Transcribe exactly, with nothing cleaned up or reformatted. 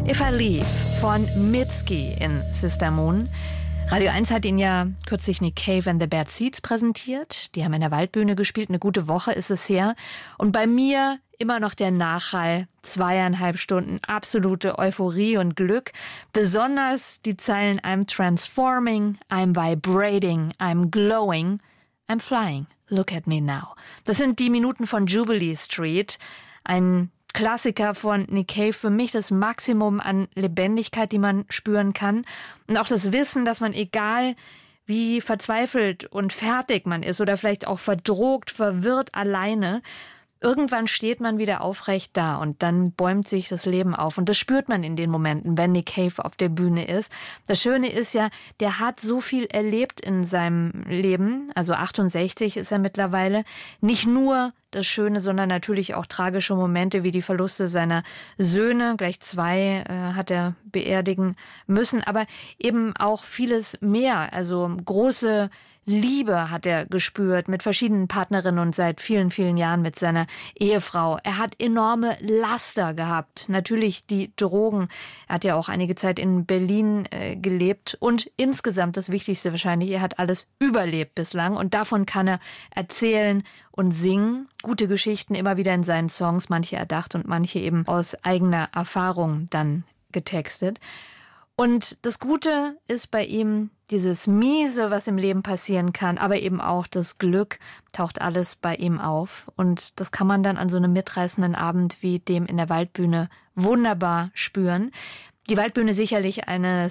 If I Leave von Mitski in Sister Moon. Radio eins hat ihn ja kürzlich Nick Cave and the Bad Seeds präsentiert. Die haben in der Waldbühne gespielt, eine gute Woche ist es her. Und bei mir immer noch der Nachhall, zweieinhalb Stunden absolute Euphorie und Glück. Besonders die Zeilen I'm transforming, I'm vibrating, I'm glowing, I'm flying, look at me now. Das sind die Minuten von Jubilee Street, ein Klassiker von Nick Cave, für mich das Maximum an Lebendigkeit, die man spüren kann. Und auch das Wissen, dass man, egal wie verzweifelt und fertig man ist oder vielleicht auch verdrogt, verwirrt, alleine, irgendwann steht man wieder aufrecht da und dann bäumt sich das Leben auf. Und das spürt man in den Momenten, wenn Nick Cave auf der Bühne ist. Das Schöne ist ja, der hat so viel erlebt in seinem Leben. Also achtundsechzig ist er mittlerweile. Nicht nur das Schöne, sondern natürlich auch tragische Momente wie die Verluste seiner Söhne. Gleich zwei äh, hat er beerdigen müssen. Aber eben auch vieles mehr. Also große Liebe hat er gespürt mit verschiedenen Partnerinnen und seit vielen, vielen Jahren mit seiner Ehefrau. Er hat enorme Laster gehabt. Natürlich die Drogen. Er hat ja auch einige Zeit in Berlin äh, gelebt. Und insgesamt das Wichtigste wahrscheinlich, er hat alles überlebt bislang. Und davon kann er erzählen und singen. Gute Geschichten immer wieder in seinen Songs, manche erdacht und manche eben aus eigener Erfahrung dann getextet. Und das Gute ist bei ihm dieses Miese, was im Leben passieren kann, aber eben auch das Glück, taucht alles bei ihm auf. Und das kann man dann an so einem mitreißenden Abend wie dem in der Waldbühne wunderbar spüren. Die Waldbühne sicherlich eines